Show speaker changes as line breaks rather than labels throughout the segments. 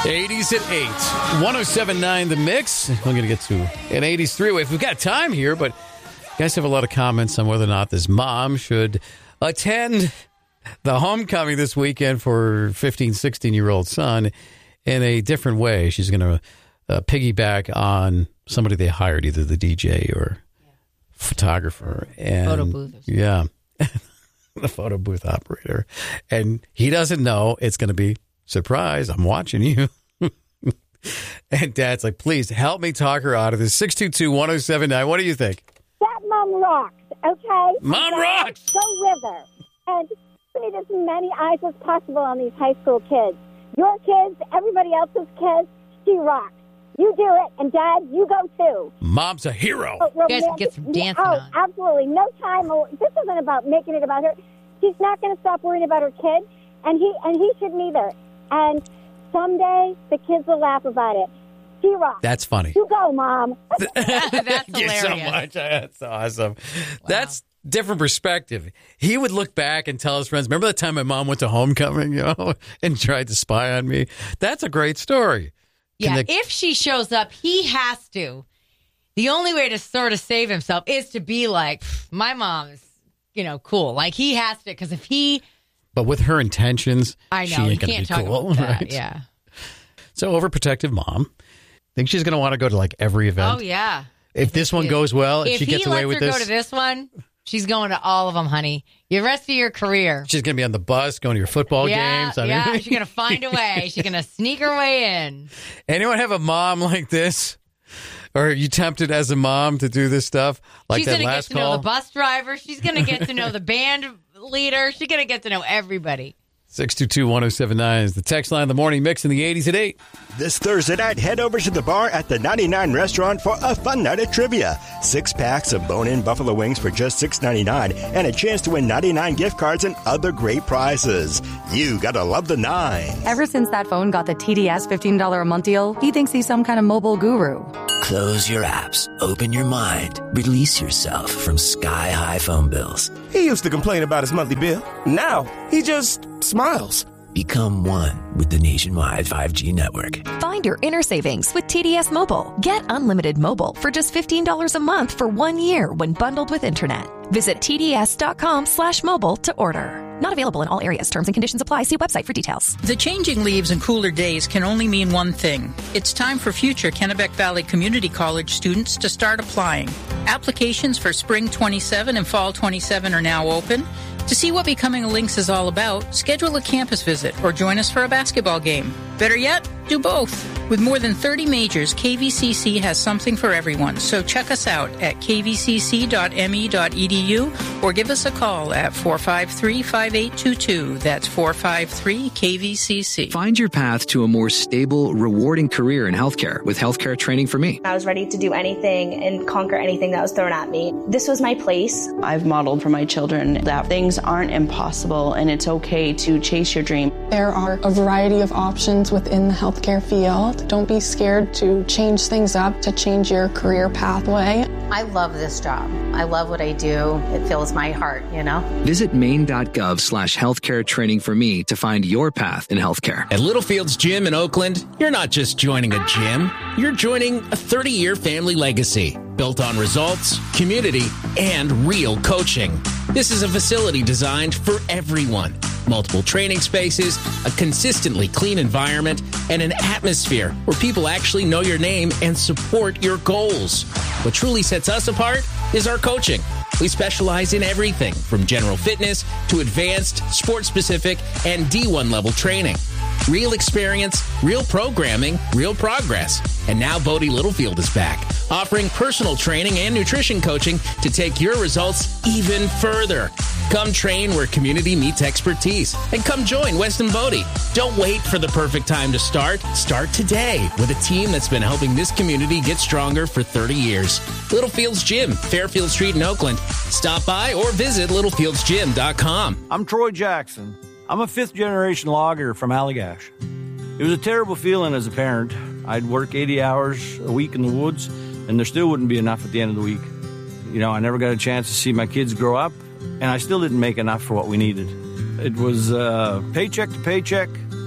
80s at 8. 107.9 The Mix. We're going to get to an 80s three-way. We've got time here, but you guys have a lot of comments on whether or not this mom should attend the homecoming this weekend for 15, 16-year-old son in a different way. She's going to piggyback on somebody they hired, either the DJ or photographer. And,
photo booth.
Yeah. The photo booth operator. And he doesn't know it's going to be surprise. I'm watching you. And Dad's like, please help me talk her out of this. 622-1079. What do you think?
That mom rocks, okay?
Mom rocks!
Go with her. And need as many eyes as possible on these high school kids. Your kids, everybody else's kids, she rocks. You do it, and Dad, you go too.
Mom's a hero.
You guys can get some dancing on.
Absolutely. No time. This isn't about making it about her. She's not going to stop worrying about her kid, and he shouldn't either. And someday the kids will laugh about it. She rocks.
That's funny.
You go, Mom.
That's
Thank you so
hilarious.
much. That's awesome. That's different perspective. He would look back and tell his friends, remember that time my mom went to homecoming, and tried to spy on me? That's a great story.
Yeah, if she shows up, he has to. The only way to sort of save himself is to be like, my mom's, cool. Like, he has to, because if he...
But with her intentions,
I know,
she ain't
you
going
can't
to be
talk
cool.
about that,
right?
yeah.
So, overprotective mom. Think she's going to want to go to, like, every event?
Oh, yeah.
If this one goes well, if she gets away with this...
If he lets her go to this one, she's going to all of them, honey. The rest of your career.
She's going to be on the bus, going to your football games.
She's going to find a way. She's going to sneak her way in.
Anyone have a mom like this? Or are you tempted as a mom to do this stuff? Like
she's
that
gonna
last
get to
call?
know the bus driver. She's going to get to know the band leader. She's going to get to know everybody.
622-1079 is the text line. The morning mix in the 80s at 8.
This Thursday night, head over to the bar at the 99 Restaurant for a fun night of trivia. 6 packs of bone-in buffalo wings for just $6.99 and a chance to win 99 gift cards and other great prizes. You gotta love the 9.
Ever since that phone got the TDS $15 a month deal, he thinks he's some kind of mobile guru.
Close your apps, open your mind, release yourself from sky-high phone bills.
He used to complain about his monthly bill. Now, he just smiles.
Become one with the nationwide 5G network.
Find your inner savings with TDS Mobile. Get unlimited mobile for just $15 a month for 1 year when bundled with internet. Visit TDS.com/mobile to order. Not available in all areas. Terms and conditions apply. See website for details.
The changing leaves and cooler days can only mean one thing. It's time for future Kennebec Valley Community College students to start applying. Applications for Spring 27 and Fall 27 are now open. To see what Becoming a Lynx is all about, schedule a campus visit or join us for a basketball game. Better yet, do both. With more than 30 majors, KVCC has something for everyone. So check us out at kvcc.me.edu or give us a call at 453-5822. That's 453-KVCC.
Find your path to a more stable, rewarding career in healthcare with Healthcare Training for Me.
I was ready to do anything and conquer anything that was thrown at me. This was my place.
I've modeled for my children that things aren't impossible and it's okay to chase your dream.
There are a variety of options within the healthcare field. Don't be scared to change things up, to change your career pathway.
I love this job. I love what I do. It fills my heart,
Visit maine.gov/healthcare training for me to find your path in healthcare.
At Littlefields Gym in Oakland, you're not just joining a gym, you're joining a 30-year family legacy built on results, community, and real coaching. This is a facility designed for everyone. Multiple training spaces, a consistently clean environment, and an atmosphere where people actually know your name and support your goals. What truly sets us apart is our coaching. We specialize in everything from general fitness to advanced, sport-specific, and D1 level training. Real experience, real programming, real progress. And now Bodie Littlefield is back, offering personal training and nutrition coaching to take your results even further. Come train where community meets expertise and come join Weston Bodie. Don't wait for the perfect time to start. Start today with a team that's been helping this community get stronger for 30 years. Littlefields Gym, Fairfield Street in Oakland. Stop by or visit littlefieldsgym.com.
I'm Troy Jackson. I'm a fifth-generation logger from Allagash. It was a terrible feeling as a parent. I'd work 80 hours a week in the woods, and there still wouldn't be enough at the end of the week. I never got a chance to see my kids grow up, and I still didn't make enough for what we needed. It was paycheck to paycheck,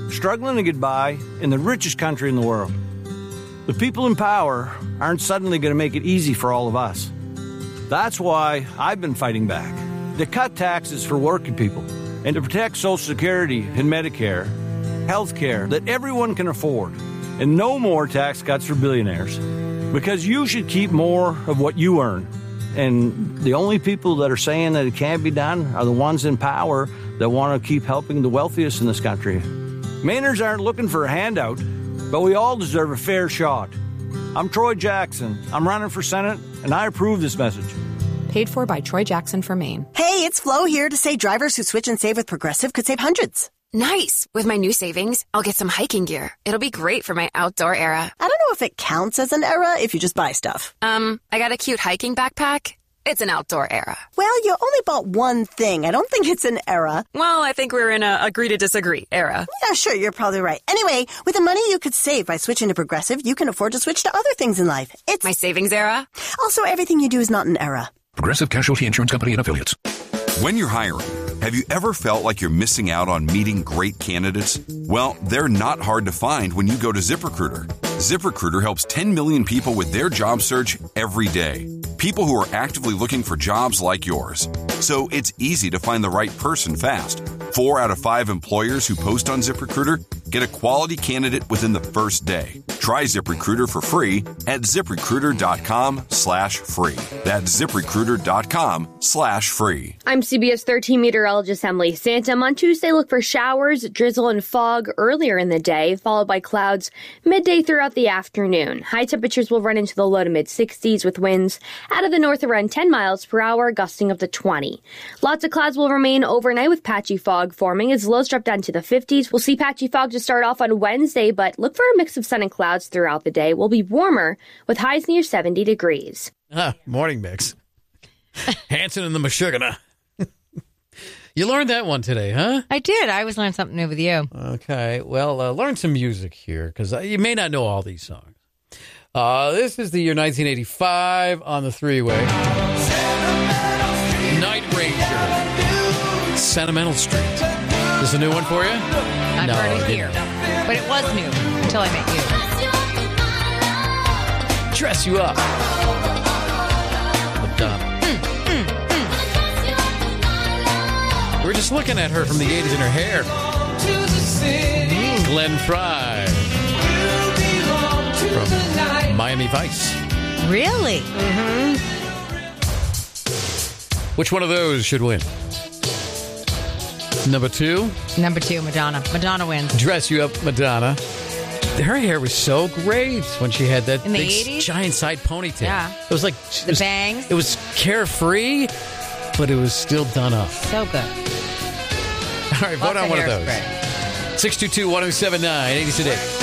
struggling to get by in the richest country in the world. The people in power aren't suddenly going to make it easy for all of us. That's why I've been fighting back. To cut taxes for working people and to protect Social Security and Medicare, health care that everyone can afford, and no more tax cuts for billionaires. Because you should keep more of what you earn. And the only people that are saying that it can't be done are the ones in power that want to keep helping the wealthiest in this country. Mainers aren't looking for a handout, but we all deserve a fair shot. I'm Troy Jackson. I'm running for Senate, and I approve this message.
Paid for by Troy Jackson for Maine.
Hey, it's Flo here to say drivers who switch and save with Progressive could save hundreds.
Nice. With my new savings, I'll get some hiking gear. It'll be great for my outdoor era.
I don't know if it counts as an era if you just buy stuff.
I got a cute hiking backpack. It's an outdoor era.
Well, you only bought one thing. I don't think it's an era.
Well, I think we're in a agree to disagree era.
Yeah, sure, you're probably right. Anyway, with the money you could save by switching to Progressive, you can afford to switch to other things in life. It's
my savings era.
Also, everything you do is not an era.
Progressive Casualty Insurance Company and Affiliates.
When you're hiring, have you ever felt like you're missing out on meeting great candidates? Well, they're not hard to find when you go to ZipRecruiter. ZipRecruiter helps 10 million people with their job search every day. People who are actively looking for jobs like yours. So it's easy to find the right person fast. 4 out of 5 employers who post on ZipRecruiter get a quality candidate within the first day. Try ZipRecruiter for free at ZipRecruiter.com/free. That's ZipRecruiter.com/free.
I'm CBS 13 meteorologist Emily Santam. On Tuesday, look for showers, drizzle, and fog earlier in the day, followed by clouds midday throughout the afternoon. High temperatures will run into the low to mid-60s with winds out of the north around 10 miles per hour, gusting up to 20. Lots of clouds will remain overnight with patchy fog forming as lows drop down to the 50s. We'll see patchy fog to start off on Wednesday, but look for a mix of sun and clouds throughout the day. Will be warmer with highs near 70 degrees.
Morning mix. Hanson and the Meshuggah. You learned that one today, huh?
I did. I always learn something new with you.
Okay. Well, learn some music here because you may not know all these songs. This is the year 1985 on the three-way. Night Ranger. Sentimental Street. Is this a new one for you?
I've heard it here. But it was new until I met you.
Dress you up. Madonna. We're just looking at her from the 80s and her hair. Glenn Frey from Miami Vice.
Really?
Mm-hmm. Which one of those should win? Number 2?
Number 2, Madonna. Madonna wins.
Dress You Up, Madonna. Her hair was so great when she had that
in the
big
80s?
giant side ponytail.
Yeah.
It was like
the bangs.
It was carefree, but it was still done up.
So good.
All right, vote on one of those. 622-1079, 80s today.